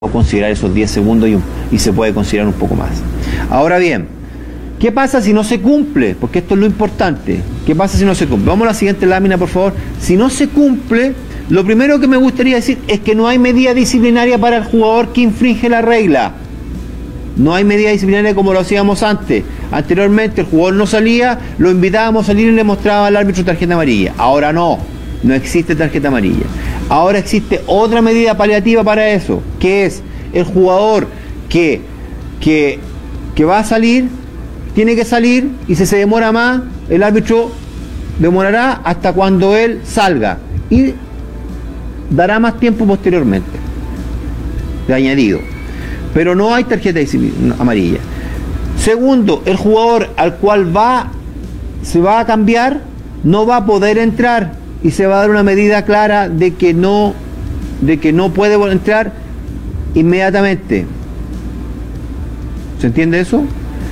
considerar esos 10 segundos y se puede considerar un poco más. Ahora bien, ¿qué pasa si no se cumple? Porque esto es lo importante. ¿Qué pasa si no se cumple? Vamos a la siguiente lámina, por favor. Si no se cumple, lo primero que me gustaría decir es que no hay medida disciplinaria para el jugador que infringe la regla. No hay medida disciplinaria como lo hacíamos antes. Anteriormente el jugador no salía, lo invitábamos a salir y le mostraba al árbitro tarjeta amarilla. Ahora no existe tarjeta amarilla. Ahora existe otra medida paliativa para eso, que es el jugador que va a salir, tiene que salir, y si se demora más, el árbitro demorará hasta cuando él salga y dará más tiempo posteriormente de añadido. Pero no hay tarjeta amarilla. Segundo, el jugador al cual se va a cambiar no va a poder entrar y se va a dar una medida clara de que no puede entrar inmediatamente. ¿Se entiende eso?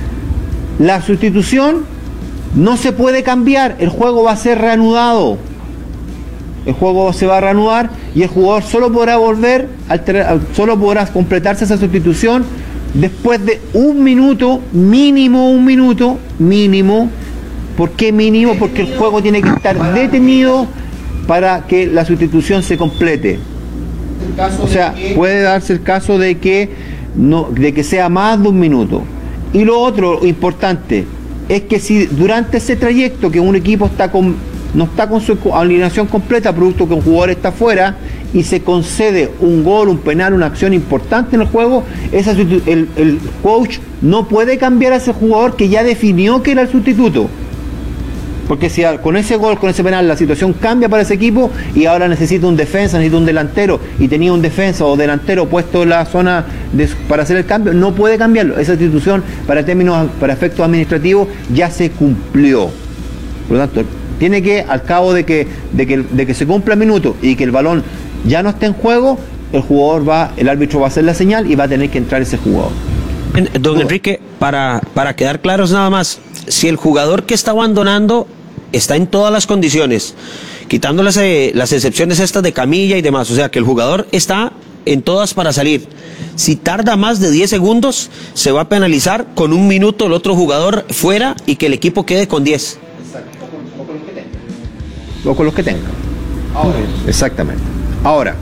La sustitución no se puede cambiar, el juego va a ser reanudado. El juego se va a reanudar y el jugador solo podrá solo podrá completarse esa sustitución después de un minuto, mínimo un minuto, mínimo. ¿Por qué mínimo? Porque el juego tiene que estar detenido para que la sustitución se complete. O sea, puede darse el caso de que sea más de un minuto. Y lo otro importante es que si durante ese trayecto que un equipo no está con su alineación completa, producto que un jugador está fuera y se concede un gol, un penal, una acción importante en el juego, el coach no puede cambiar a ese jugador que ya definió que era el sustituto. Porque si con ese gol, con ese penal, la situación cambia para ese equipo y ahora necesita un defensa, necesita un delantero y tenía un defensa o delantero puesto en la zona para hacer el cambio, no puede cambiarlo. Esa institución, para efectos administrativos, ya se cumplió. Por lo tanto, tiene que, al cabo de que se cumpla el minuto y que el balón ya no esté en juego, el árbitro va a hacer la señal y va a tener que entrar ese jugador. Don Enrique, para quedar claros nada más, si el jugador que está abandonando está en todas las condiciones, quitando las excepciones estas de camilla y demás, o sea que el jugador está en todas para salir, si tarda más de 10 segundos, se va a penalizar con un minuto el otro jugador fuera y que el equipo quede con 10. Exacto, o con los que tenga. Ahora. Exactamente. Ahora,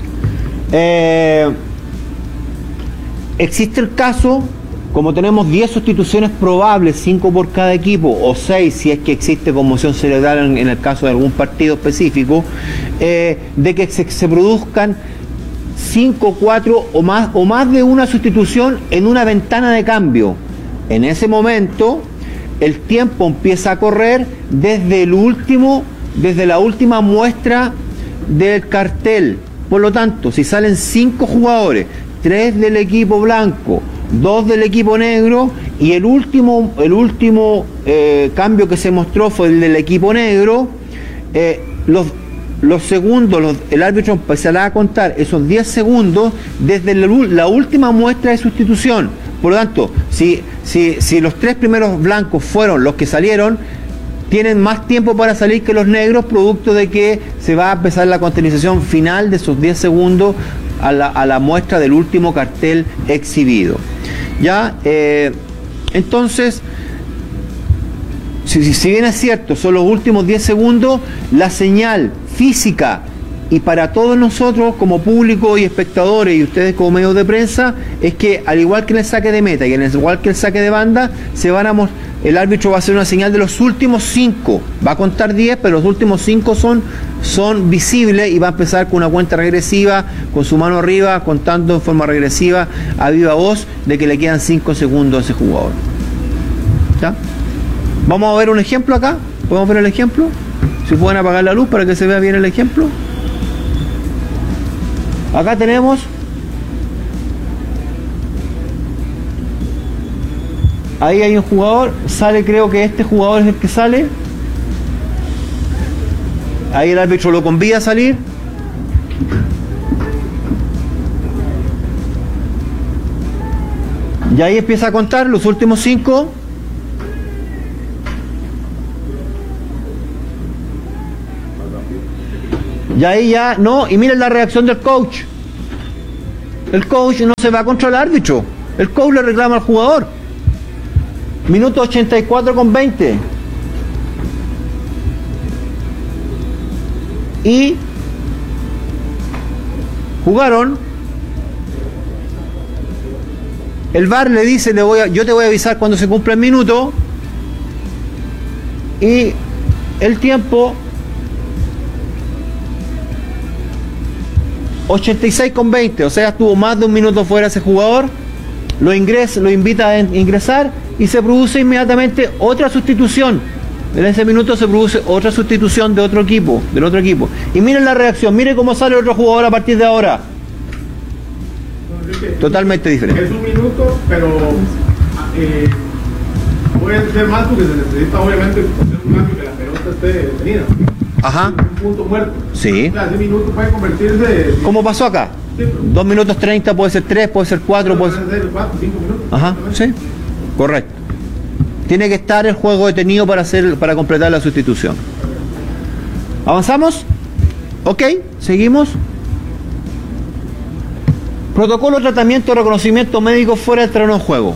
existe el caso, como tenemos 10 sustituciones probables, 5 por cada equipo, o 6 si es que existe conmoción cerebral en el caso de algún partido específico, de que se produzcan 5, 4 o más de una sustitución en una ventana de cambio. En ese momento, el tiempo empieza a correr desde la última muestra del cartel. Por lo tanto, si salen 5 jugadores, 3 del equipo blanco, 2 del equipo negro, y el último cambio que se mostró fue el del equipo negro, los segundos, el árbitro empezará a contar esos 10 segundos desde la última muestra de sustitución. Por lo tanto, si los 3 primeros blancos fueron los que salieron, tienen más tiempo para salir que los negros, producto de que se va a empezar la contabilización final de esos 10 segundos a la muestra del último cartel exhibido. ¿Ya? Entonces, si bien es cierto, son los últimos 10 segundos, la señal física, y para todos nosotros como público y espectadores y ustedes como medios de prensa, es que al igual que en el saque de meta y al igual que el saque de banda, el árbitro va a hacer una señal de los últimos 5, va a contar 10, pero los últimos 5 son visibles y va a empezar con una cuenta regresiva, con su mano arriba, contando en forma regresiva a viva voz de que le quedan 5 segundos a ese jugador. ¿Ya? Vamos a ver un ejemplo acá. ¿Podemos ver el ejemplo? Si pueden apagar la luz para que se vea bien el ejemplo. Acá tenemos ahí hay un jugador, sale, creo que este jugador es el que sale. Ahí el árbitro lo convida a salir. Y ahí empieza a contar los últimos 5. Y ahí ya, no, y miren la reacción del coach. El coach no se va contra el árbitro. El coach le reclama al jugador. Minuto 84:20. Y jugaron. El VAR le dice, yo te voy a avisar cuando se cumpla el minuto. Y el tiempo 86:20, o sea, estuvo más de un minuto fuera ese jugador. Lo invita a ingresar y se produce inmediatamente otra sustitución. En ese minuto se produce otra sustitución del otro equipo. Y miren la reacción, miren cómo sale otro jugador a partir de ahora. Totalmente diferente. Es un minuto, pero puede ser más porque se necesita obviamente hacer un cambio que la pelota esté detenida. Ajá. Un punto muerto. Sí. O sea, ese minuto puede convertirse. ¿Cómo pasó acá? Sí, 2 minutos 30, puede ser 3, puede ser 4, puede ser 4, 5 minutos. Ajá, sí, correcto. Tiene que estar el juego detenido para completar la sustitución. ¿Avanzamos? Ok, seguimos. Protocolo de tratamiento de reconocimiento médico fuera del terreno de juego.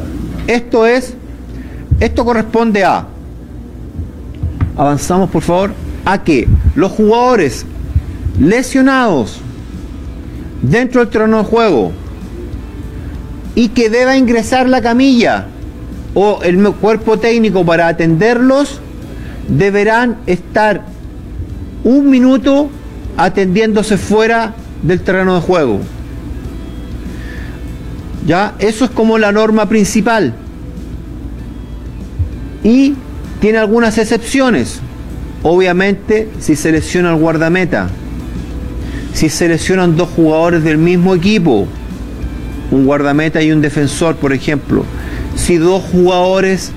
Esto corresponde a, avanzamos por favor, a que los jugadores lesionados dentro del terreno de juego y que deba ingresar la camilla o el cuerpo técnico para atenderlos, deberán estar 1 minuto atendiéndose fuera del terreno de juego. Ya, eso es como la norma principal. Y tiene algunas excepciones. Obviamente, si se lesiona el guardameta, si se lesionan 2 jugadores del mismo equipo, un guardameta y un defensor, por ejemplo, si dos jugadores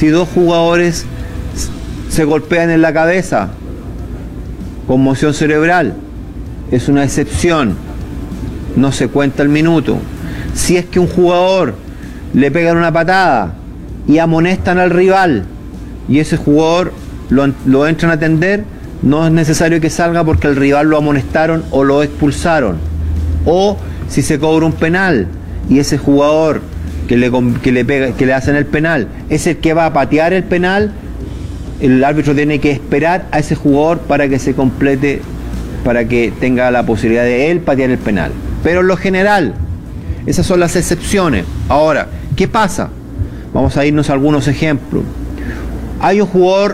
se golpean en la cabeza, conmoción cerebral, es una excepción, no se cuenta el minuto. Si es que un jugador le pegan una patada y amonestan al rival y ese jugador lo entran a atender, no es necesario que salga porque el rival lo amonestaron o lo expulsaron. O si se cobra un penal y ese jugador que le hacen el penal es el que va a patear el penal, el árbitro tiene que esperar a ese jugador para que se complete, para que tenga la posibilidad de él patear el penal. Pero en lo general, esas son las excepciones. Ahora, ¿qué pasa? Vamos a irnos a algunos ejemplos. Hay un jugador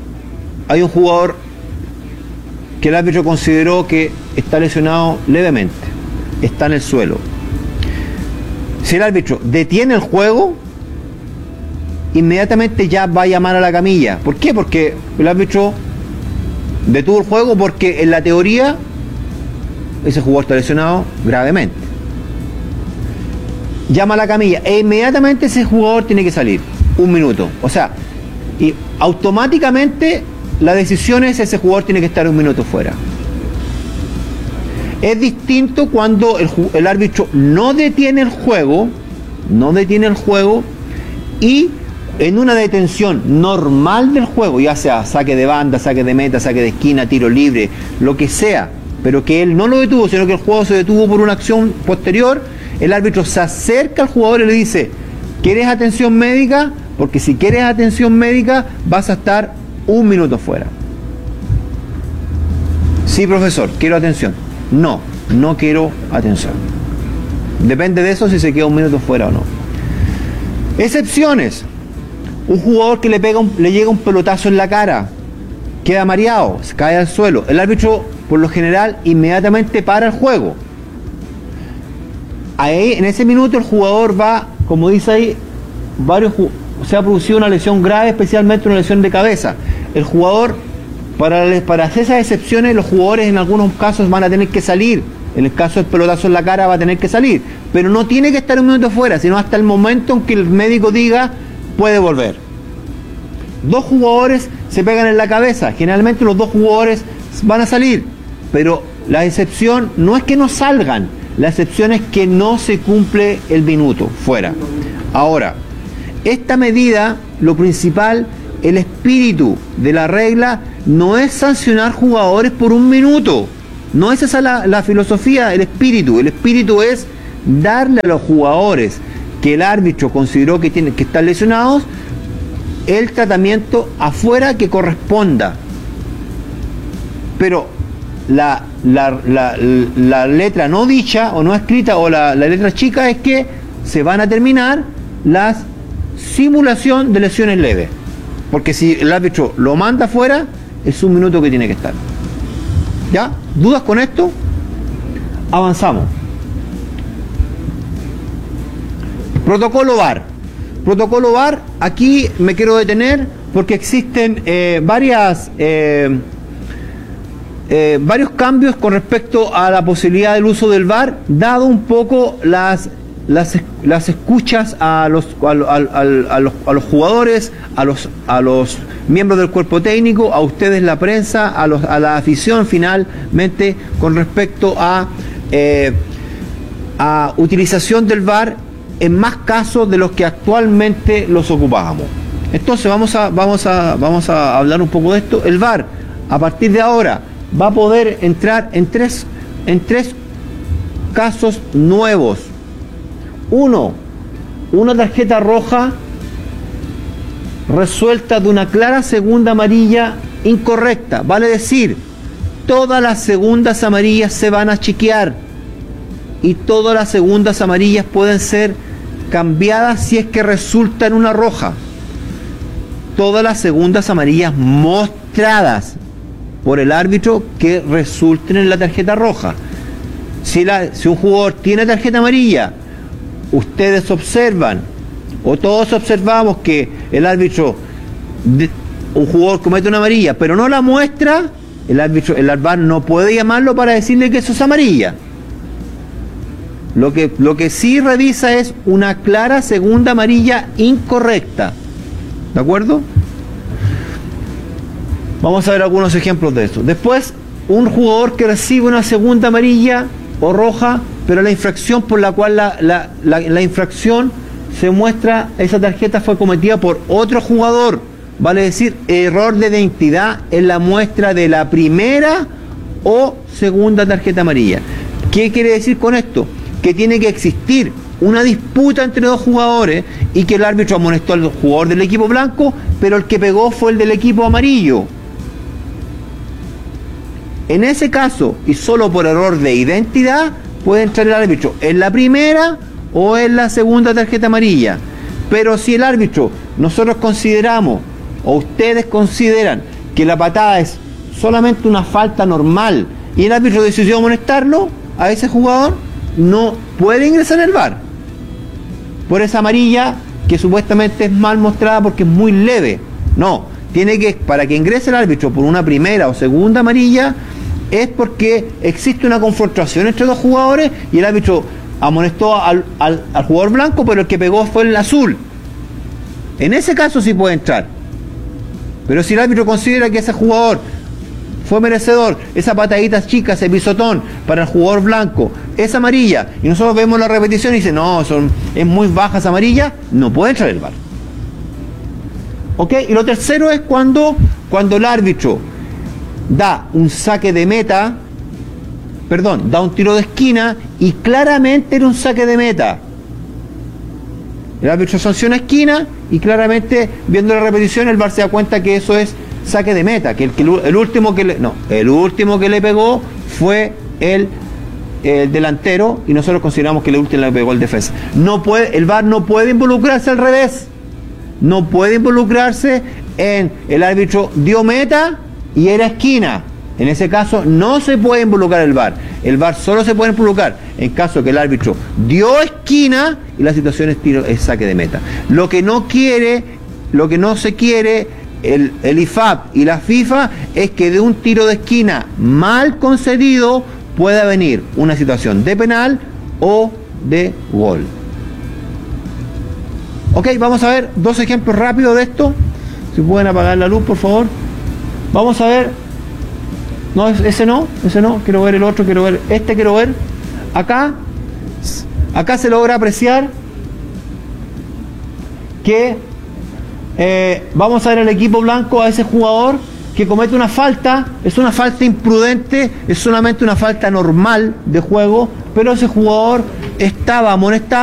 que el árbitro consideró que está lesionado levemente, está en el suelo. Si el árbitro detiene el juego, inmediatamente ya va a llamar a la camilla. ¿Por qué? Porque el árbitro detuvo el juego porque en la teoría ese jugador está lesionado gravemente. Llama a la camilla e inmediatamente ese jugador tiene que salir. 1 minuto. O sea, y automáticamente la decisión es ese jugador tiene que estar 1 minuto fuera. Es distinto cuando el árbitro no detiene el juego y en una detención normal del juego, ya sea saque de banda, saque de meta, saque de esquina, tiro libre, lo que sea, pero que él no lo detuvo, sino que el juego se detuvo por una acción posterior, el árbitro se acerca al jugador y le dice: ¿quieres atención médica? Porque si quieres atención médica vas a estar 1 minuto fuera. Sí, profesor, quiero atención. No quiero atención. Depende de eso si se queda 1 minuto fuera o no. Excepciones. Un jugador que le llega un pelotazo en la cara, queda mareado, se cae al suelo. El árbitro, por lo general, inmediatamente para el juego. Ahí, en ese minuto, el jugador va, como dice ahí, se ha producido una lesión grave, especialmente una lesión de cabeza. El jugador, para hacer esas excepciones, los jugadores en algunos casos van a tener que salir. En el caso del pelotazo en la cara va a tener que salir, pero no tiene que estar 1 minuto fuera, sino hasta el momento en que el médico diga puede volver. 2 jugadores se pegan en la cabeza, generalmente los 2 jugadores van a salir, pero la excepción no es que no salgan, la excepción es que no se cumple el minuto fuera. Ahora, esta medida, lo principal, el espíritu de la regla no es sancionar jugadores por 1 minuto. No es esa la filosofía, el espíritu. El espíritu es darle a los jugadores que el árbitro consideró que tienen que estar lesionados el tratamiento afuera que corresponda. Pero la letra no dicha o no escrita o la letra chica es que se van a terminar las simulación de lesiones leves. Porque si el árbitro lo manda afuera, es un minuto que tiene que estar. ¿Ya? ¿Dudas con esto? Avanzamos. Protocolo VAR. Protocolo VAR, aquí me quiero detener porque existen varios cambios con respecto a la posibilidad del uso del VAR, dado un poco las escuchas a los jugadores, a los miembros del cuerpo técnico, a ustedes la prensa, a la afición finalmente, con respecto a utilización del VAR en más casos de los que actualmente los ocupábamos. Entonces vamos a hablar un poco de esto. El VAR, a partir de ahora, va a poder entrar en tres casos nuevos. Uno, una tarjeta roja resuelta de una clara segunda amarilla incorrecta. Vale decir, todas las segundas amarillas se van a chequear y todas las segundas amarillas pueden ser cambiadas si es que resulta en una roja. Todas las segundas amarillas mostradas por el árbitro que resulten en la tarjeta roja. Si un jugador tiene tarjeta amarilla, ustedes observan, o todos observamos que el árbitro, un jugador comete una amarilla, pero no la muestra, el VAR no puede llamarlo para decirle que eso es amarilla. Lo que sí revisa es una clara segunda amarilla incorrecta. ¿De acuerdo? Vamos a ver algunos ejemplos de eso. Después, un jugador que recibe una segunda amarilla o roja, pero la infracción por la cual la infracción se muestra, esa tarjeta fue cometida por otro jugador. Vale decir, error de identidad en la muestra de la primera o segunda tarjeta amarilla. ¿Qué quiere decir con esto? Que tiene que existir una disputa entre dos jugadores y que el árbitro amonestó al jugador del equipo blanco, pero el que pegó fue el del equipo amarillo. En ese caso, y solo por error de identidad, puede entrar el árbitro en la primera o en la segunda tarjeta amarilla. Pero si el árbitro, nosotros consideramos, o ustedes consideran, que la patada es solamente una falta normal y el árbitro decidió amonestarlo a ese jugador, no puede ingresar el VAR por esa amarilla que supuestamente es mal mostrada porque es muy leve. No, tiene que, para que ingrese el árbitro por una primera o segunda amarilla, es porque existe una confrontación entre dos jugadores y el árbitro amonestó al jugador blanco, pero el que pegó fue el azul. En ese caso sí puede entrar. Pero si el árbitro considera que ese jugador fue merecedor, esa patadita chica, ese pisotón para el jugador blanco, es amarilla, y nosotros vemos la repetición y dice, no, es muy baja esa amarilla, no puede entrar el VAR. ¿Ok? Y lo tercero es cuando el árbitro da un saque de meta, da un tiro de esquina y claramente era un saque de meta. El árbitro sanciona esquina y claramente, viendo la repetición, el VAR se da cuenta que eso es saque de meta, que el último que le pegó fue el delantero y nosotros consideramos que el último le pegó el defensa. El VAR no puede involucrarse al revés. No puede involucrarse en el árbitro dio meta y era esquina. En ese caso no se puede involucrar el VAR. El VAR solo se puede involucrar en caso que el árbitro dio esquina y la situación es saque de meta. Lo que no se quiere el IFAB y la FIFA es que de un tiro de esquina mal concedido pueda venir una situación de penal o de gol. Ok, vamos a ver dos ejemplos rápidos de esto. Si pueden apagar la luz, por favor. Vamos a ver. No, ese no. Quiero ver el otro, quiero ver. Acá se logra apreciar que vamos a ver el equipo blanco, a ese jugador que comete una falta, es una falta imprudente, es solamente una falta normal de juego, pero ese jugador estaba amonestado